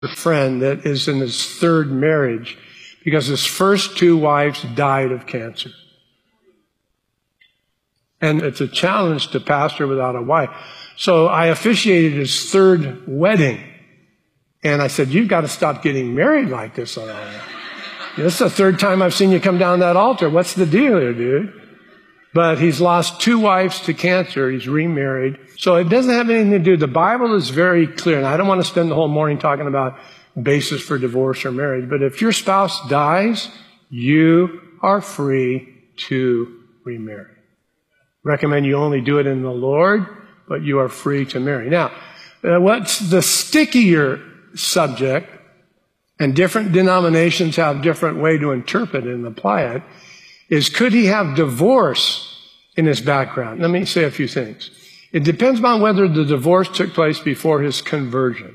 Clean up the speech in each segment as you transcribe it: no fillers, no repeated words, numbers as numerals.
a friend that is in his third marriage because his first two wives died of cancer. And it's a challenge to pastor without a wife. So I officiated his third wedding. And I said, you've got to stop getting married like this. This is the third time I've seen you come down that altar. What's the deal here, dude? But he's lost two wives to cancer. He's remarried. So it doesn't have anything to do. The Bible is very clear. And I don't want to spend the whole morning talking about basis for divorce or marriage. But if your spouse dies, you are free to remarry. Recommend you only do it in the Lord, but you are free to marry. Now, what's the stickier subject, and different denominations have different way to interpret it and apply it, is could he have divorce in his background? Let me say a few things. It depends on whether the divorce took place before his conversion.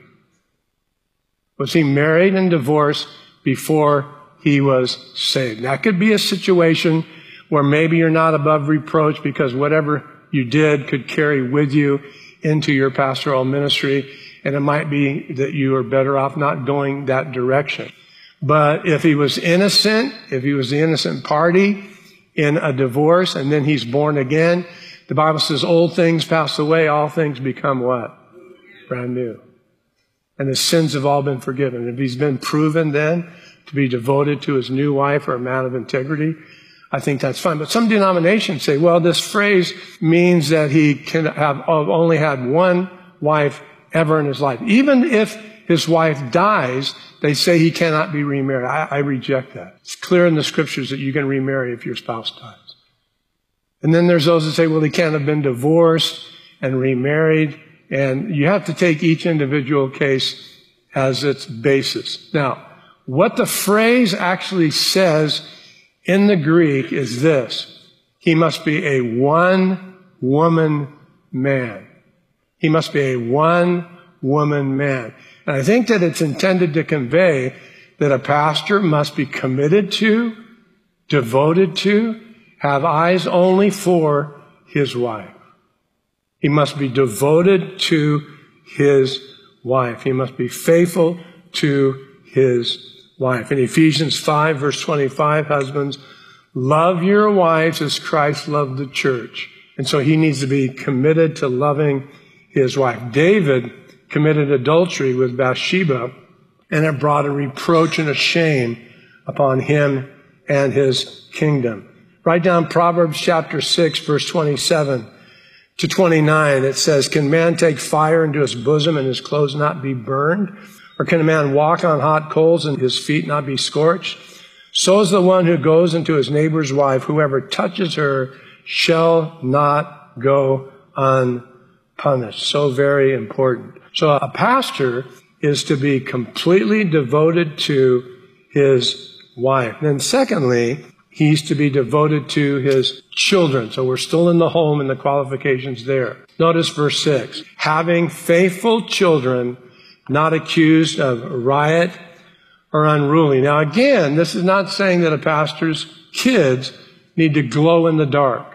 Was he married and divorced before he was saved? That could be a situation where maybe you're not above reproach because whatever you did could carry with you into your pastoral ministry, and it might be that you are better off not going that direction. But if he was innocent, if he was the innocent party in a divorce and then he's born again, the Bible says old things pass away, all things become what? Brand new. And his sins have all been forgiven. If he's been proven then to be devoted to his new wife or a man of integrity, I think that's fine. But some denominations say, well, this phrase means that he can have only had one wife ever in his life. Even if his wife dies, they say he cannot be remarried. I reject that. It's clear in the scriptures that you can remarry if your spouse dies. And then there's those that say, well, he can't have been divorced and remarried. And you have to take each individual case as its basis. Now, what the phrase actually says in the Greek is this: he must be a one-woman man. He must be a one-woman man. And I think that it's intended to convey that a pastor must be committed to, devoted to, have eyes only for his wife. He must be devoted to his wife. He must be faithful to his wife. In Ephesians 5, verse 25, husbands, love your wives as Christ loved the church. And so he needs to be committed to loving his wife. David committed adultery with Bathsheba, and it brought a reproach and a shame upon him and his kingdom. Write down Proverbs chapter 6, verse 27 to 29. It says, can man take fire into his bosom and his clothes not be burned? Or can a man walk on hot coals and his feet not be scorched? So is the one who goes into his neighbor's wife. Whoever touches her shall not go unpunished. So very important. So a pastor is to be completely devoted to his wife. Then secondly, he's to be devoted to his children. So we're still in the home and the qualifications there. Notice verse 6. Having faithful children, not accused of riot or unruly. Now again, this is not saying that a pastor's kids need to glow in the dark.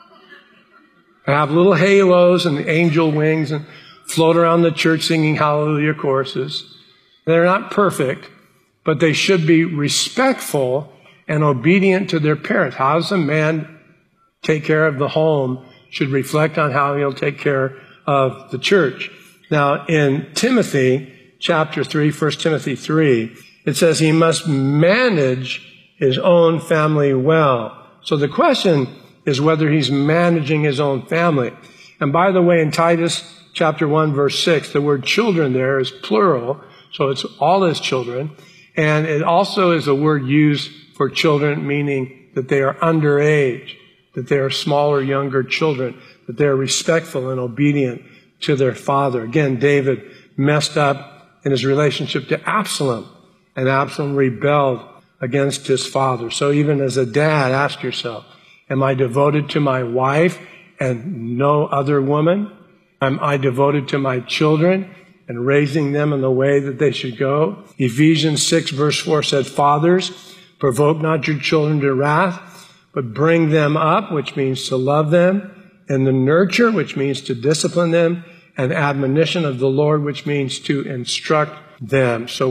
Have little halos and angel wings and float around the church singing hallelujah choruses. They're not perfect, but they should be respectful and obedient to their parents. How does a man take care of the home should reflect on how he'll take care of the church. Now, in Timothy, chapter 3, 1 Timothy 3, it says he must manage his own family well. So the question is whether he's managing his own family. And by the way, in Titus chapter 1, verse 6, the word children there is plural, so it's all his children. And it also is a word used for children, meaning that they are underage, that they are smaller, younger children, that they are respectful and obedient to their father. Again, David messed up in his relationship to Absalom, and Absalom rebelled against his father. So even as a dad, ask yourself, am I devoted to my wife and no other woman? Am I devoted to my children and raising them in the way that they should go? Ephesians 6 verse 4 said, fathers, provoke not your children to wrath, but bring them up, which means to love them, and the nurture, which means to discipline them, and admonition of the Lord, which means to instruct them. So